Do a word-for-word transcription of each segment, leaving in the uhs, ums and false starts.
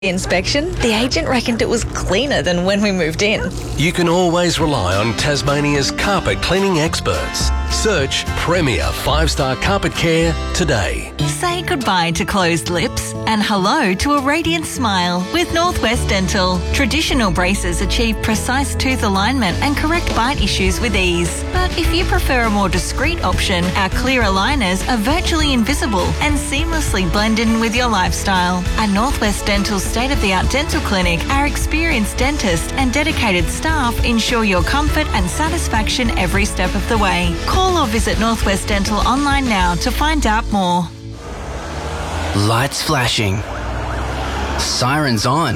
inspection, the agent reckoned it was cleaner than when we moved in. You can always rely on Tasmania's carpet cleaning experts. Search Premier five-star Carpet Care today. Say goodbye to closed lips and hello to a radiant smile with Northwest Dental. Traditional braces achieve precise tooth alignment and correct bite issues with ease. But if you prefer a more discreet option, our clear aligners are virtually invisible and seamlessly blend in with your lifestyle. At Northwest Dental's state-of-the-art dental clinic, our experienced dentists and dedicated staff ensure your comfort and satisfaction every step of the way. Call or visit Northwest Dental online now to find out more. Lights flashing. Sirens on.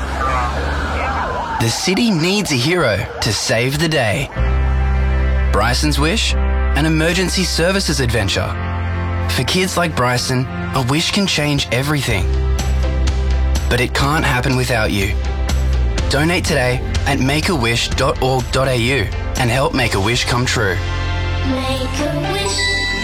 The city needs a hero to save the day. Bryson's Wish, an emergency services adventure. For kids like Bryson, a wish can change everything. But it can't happen without you. Donate today at make a wish dot org dot a u and help make a wish come true. Make a wish.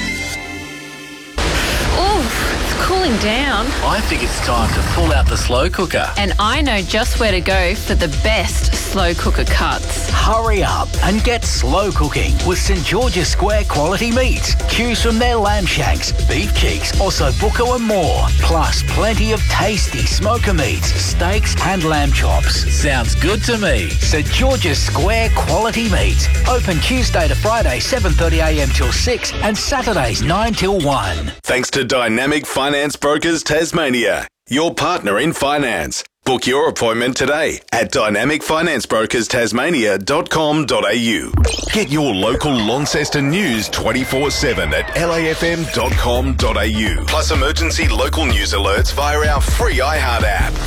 Oof, it's cooling down. I think it's time to pull out the slow cooker. And I know just where to go for the best slow cooker cuts. Hurry up and get slow cooking with St George's Square quality meats. Choose from their lamb shanks, beef cheeks, ossobuco and more. Plus plenty of tasty smoker meats, steaks and lamb chops. Sounds good to me. St George's Square quality meats. Open Tuesday to Friday seven thirty a m till six and Saturdays nine till one. Thanks to Dynamic Finance Brokers Tasmania, your partner in finance. Book your appointment today at dynamic finance brokers tasmania dot com dot a u. Get your local Launceston news twenty-four seven at l a f m dot com dot a u. Plus emergency local news alerts via our free iHeart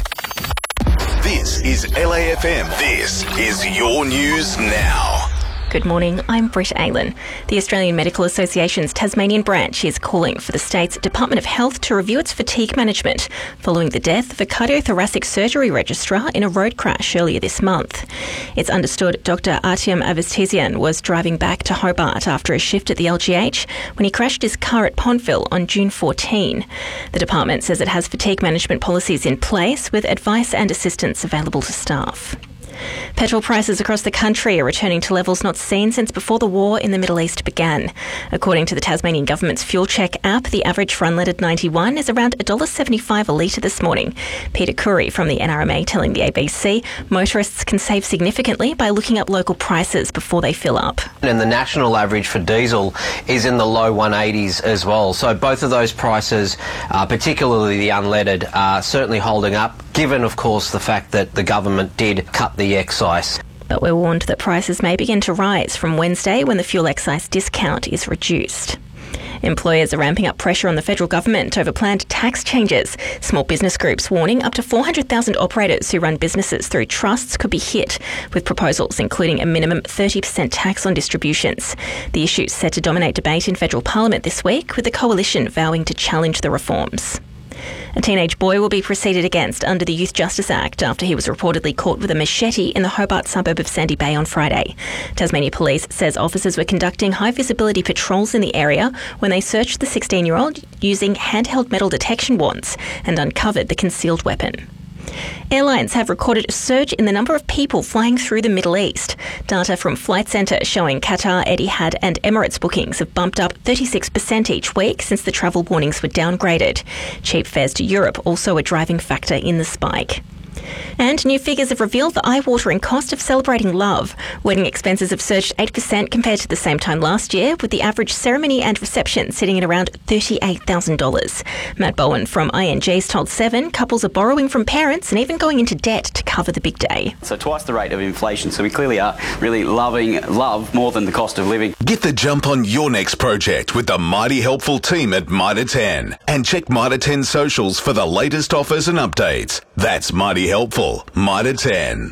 app. This is L A F M. This is your news now. Good morning, I'm Britt Aylan. The Australian Medical Association's Tasmanian branch is calling for the state's Department of Health to review its fatigue management following the death of a cardiothoracic surgery registrar in a road crash earlier this month. It's understood Doctor Artyom Avestizian was driving back to Hobart after a shift at the L G H when he crashed his car at Pontville on June fourteenth. The department says it has fatigue management policies in place with advice and assistance available to staff. Petrol prices across the country are returning to levels not seen since before the war in the Middle East began. According to the Tasmanian Government's Fuel Check app, the average for unleaded ninety-one is around one dollar seventy-five a litre this morning. Peter Curry from the N R M A telling the A B C motorists can save significantly by looking up local prices before they fill up. And the national average for diesel is in the low one eighties as well. So both of those prices, uh, particularly the unleaded, are certainly holding up, given, of course, the fact that the government did cut the excise. But we're warned that prices may begin to rise from Wednesday when the fuel excise discount is reduced. Employers are ramping up pressure on the federal government over planned tax changes. Small business groups warning up to four hundred thousand operators who run businesses through trusts could be hit with proposals including a minimum thirty percent tax on distributions. The issue is set to dominate debate in federal parliament this week, with the coalition vowing to challenge the reforms. A teenage boy will be proceeded against under the Youth Justice Act after he was reportedly caught with a machete in the Hobart suburb of Sandy Bay on Friday. Tasmania Police says officers were conducting high-visibility patrols in the area when they searched the sixteen-year-old using handheld metal detection wands and uncovered the concealed weapon. Airlines have recorded a surge in the number of people flying through the Middle East. Data from Flight Centre showing Qatar, Etihad and Emirates bookings have bumped up thirty-six percent each week since the travel warnings were downgraded. Cheap fares to Europe also a driving factor in the spike. And new figures have revealed the eye-watering cost of celebrating love. Wedding expenses have surged eight percent compared to the same time last year, with the average ceremony and reception sitting at around thirty-eight thousand dollars. Matt Bowen from I N G's told Seven couples are borrowing from parents and even going into debt to cover the big day. So twice the rate of inflation, so we clearly are really loving love more than the cost of living. Get the jump on your next project with the mighty helpful team at Mitre ten. And check Mitre ten socials for the latest offers and updates. That's mighty helpful. Mitre ten.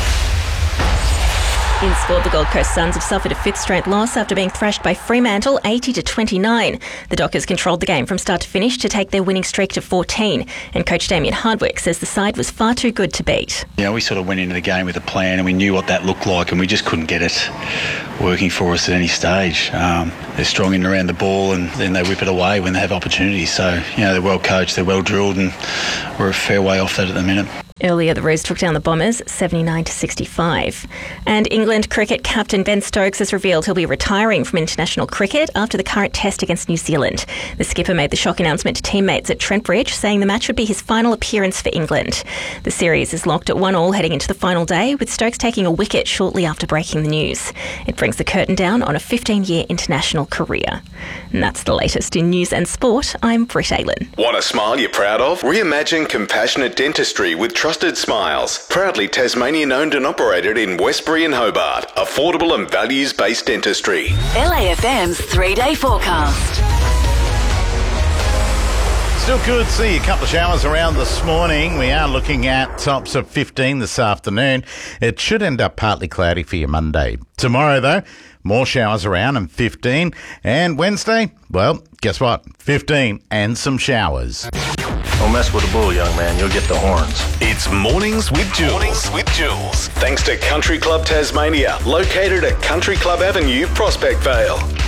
In sport, the Gold Coast Suns have suffered a fifth straight loss after being thrashed by Fremantle eighty to twenty-nine. The Dockers controlled the game from start to finish to take their winning streak to fourteen, and coach Damien Hardwick says the side was far too good to beat. You know, we sort of went into the game with a plan and we knew what that looked like, and we just couldn't get it working for us at any stage. Um, they're strong in and around the ball, and then they whip it away when they have opportunities. So, you know, they're well coached, they're well drilled, and we're a fair way off that at the minute. Earlier, the Roos took down the Bombers seventy-nine to sixty-five. And England cricket captain Ben Stokes has revealed he'll be retiring from international cricket after the current test against New Zealand. The skipper made the shock announcement to teammates at Trent Bridge, saying the match would be his final appearance for England. The series is locked at one all heading into the final day, with Stokes taking a wicket shortly after breaking the news. It brings the curtain down on a fifteen-year international career. And that's the latest in news and sport. I'm Britt Aylen. Want a smile you're proud of? Reimagine compassionate dentistry with Trusted Smiles. Proudly Tasmanian owned and operated in Westbury and Hobart. Affordable and values-based dentistry. L A F M's three-day forecast. Still good. See a couple of showers around this morning. We are looking at tops of fifteen this afternoon. It should end up partly cloudy for you Monday. Tomorrow, though, more showers around and fifteen. And Wednesday, well, guess what? fifteen and some showers. Don't mess with the bull, young man. You'll get the horns. It's Mornings with Jules. Mornings with Jules. Thanks to Country Club Tasmania, located at Country Club Avenue, Prospect Vale.